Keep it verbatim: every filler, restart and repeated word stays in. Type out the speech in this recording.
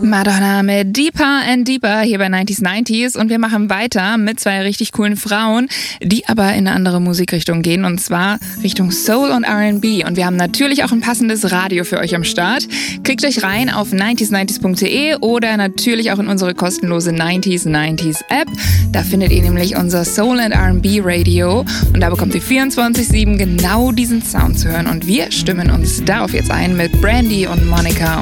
Madonna mit Deeper and Deeper hier bei neunzig neunzig und wir machen weiter mit zwei richtig coolen Frauen, die aber in eine andere Musikrichtung gehen und zwar Richtung Soul und R and B und wir haben natürlich auch ein passendes Radio für euch am Start. Klickt euch rein auf neunzig neunzig punkt de oder natürlich auch in unsere kostenlose neunzig neunzig App. Da findet ihr nämlich unser Soul and R and B Radio und da bekommt ihr vierundzwanzig sieben genau diesen Sound zu hören und wir stimmen uns darauf jetzt ein mit Brandy und Monica.